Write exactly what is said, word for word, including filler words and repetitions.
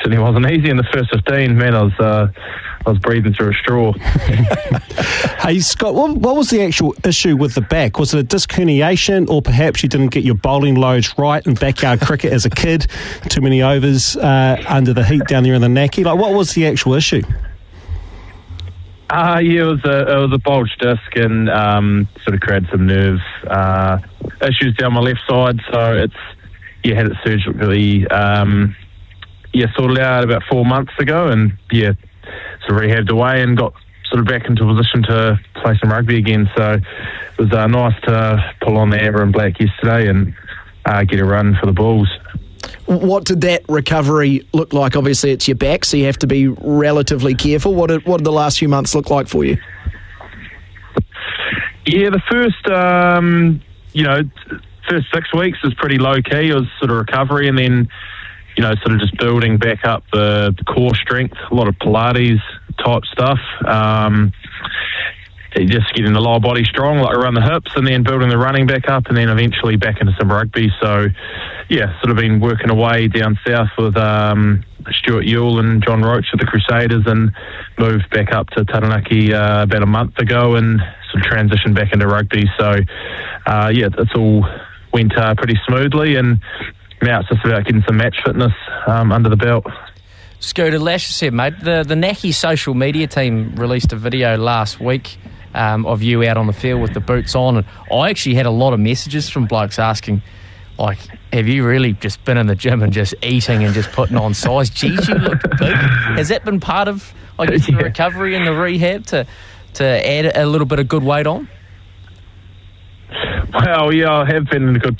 certainly wasn't easy in the first fifteen. Man, I was uh, I was breathing through a straw. Hey, Scott, what, what was the actual issue with the back? Was it a disc herniation, or perhaps you didn't get your bowling loads right in backyard cricket as a kid? Too many overs uh, under the heat down there in the Naki? Like, what was the actual issue? Uh, yeah, it was a, it was a bulged disc and um, sort of created some nerve uh, issues down my left side. So it's, yeah, had it surgically, um, yeah, sorted out about four months ago, and yeah, sort of rehabbed away and got sort of back into a position to play some rugby again. So it was uh, nice to pull on the amber and black yesterday and uh, get a run for the Bulls. What did that recovery look like? Obviously, it's your back, so you have to be relatively careful. What did, what did the last few months look like for you? Yeah, the first, um, you know, first six weeks was pretty low-key. It was sort of recovery, and then, you know, sort of just building back up the, the core strength, a lot of Pilates-type stuff. Um, just getting the lower body strong, like around the hips, and then building the running back up, and then eventually back into some rugby. So, yeah, sort of been working away down south with um, Stuart Ewell and John Roach at the Crusaders, and moved back up to Taranaki uh, about a month ago, and sort of transitioned back into rugby. So, uh, yeah, it's all went uh, pretty smoothly, and now it's just about getting some match fitness um, under the belt. Scooter, Lash said, mate, the, the Naki social media team released a video last week um, of you out on the field with the boots on, and I actually had a lot of messages from blokes asking, like, have you really just been in the gym and just eating and just putting on size? Geez, you look big. Has that been part of, I guess, the Yeah. recovery and the rehab to, to add a little bit of good weight on? Well, yeah, I have been in a good